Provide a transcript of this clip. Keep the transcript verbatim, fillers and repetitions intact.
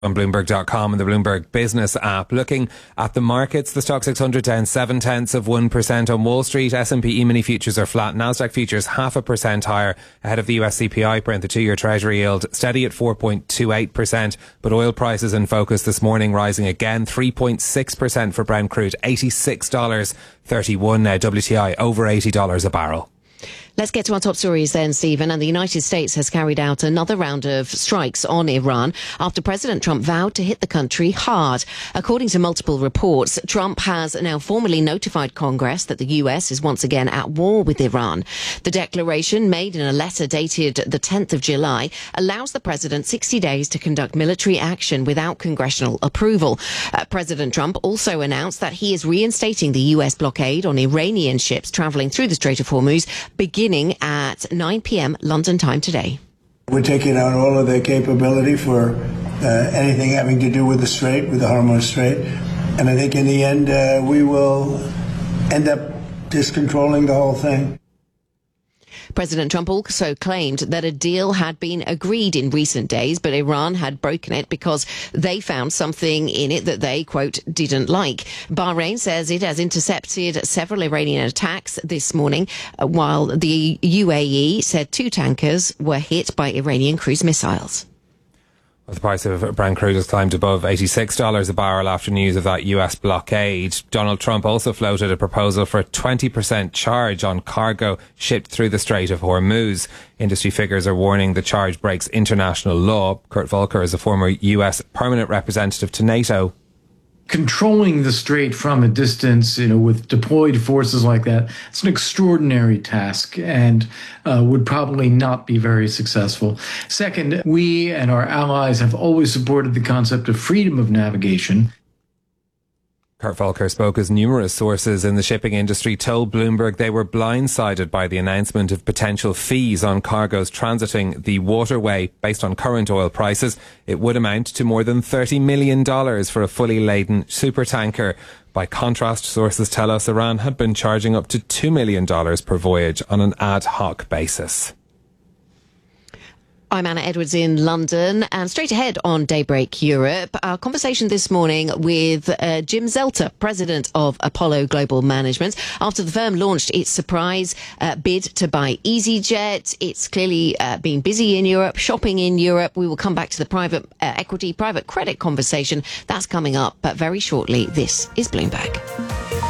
On Bloomberg dot com and the Bloomberg Business app. Looking at the markets, the Stock six hundred down seven tenths of one percent on Wall Street. S and P E-mini futures are flat. Nasdaq futures half a percent higher ahead of the U S C P I print. The two-year Treasury yield steady at four point two eight percent. But oil prices in focus this morning, rising again three point six percent for Brent crude, eighty-six dollars thirty-one now. W T I over eighty dollars a barrel. Let's get to our top stories then, Stephen. And the United States has carried out another round of strikes on Iran after President Trump vowed to hit the country hard. According to multiple reports, Trump has now formally notified Congress that the U S is once again at war with Iran. The declaration, made in a letter dated the tenth of July, allows the president sixty days to conduct military action without congressional approval. Uh, President Trump also announced that he is reinstating the U S blockade on Iranian ships travelling through the Strait of Hormuz, beginning at nine p.m. London time today. We're taking out all of their capability for uh, anything having to do with the Strait, with the Hormuz Strait. And I think in the end, uh, we will end up just controlling the whole thing. President Trump also claimed that a deal had been agreed in recent days, but Iran had broken it because they found something in it that they, quote, didn't like. Bahrain says it has intercepted several Iranian attacks this morning, while the U A E said two tankers were hit by Iranian cruise missiles. The price of Brent crude has climbed above eighty-six dollars a barrel after news of that U S blockade. Donald Trump also floated a proposal for a twenty percent charge on cargo shipped through the Strait of Hormuz. Industry figures are warning the charge breaks international law. Kurt Volker is a former U S permanent representative to NATO. Controlling the strait from a distance, you know, with deployed forces like that, it's an extraordinary task and uh, would probably not be very successful. Second, we and our allies have always supported the concept of freedom of navigation. Kurt Volker spoke as numerous sources in the shipping industry told Bloomberg they were blindsided by the announcement of potential fees on cargoes transiting the waterway based on current oil prices. It would amount to more than thirty million dollars for a fully laden supertanker. By contrast, sources tell us Iran had been charging up to two million dollars per voyage on an ad hoc basis. I'm Anna Edwards in London, and straight ahead on Daybreak Europe, our conversation this morning with uh, Jim Zelter, president of Apollo Global Management. After the firm launched its surprise uh, bid to buy EasyJet, it's clearly uh, been busy in Europe, shopping in Europe. We will come back to the private uh, equity, private credit conversation. That's coming up, but very shortly. This is Bloomberg.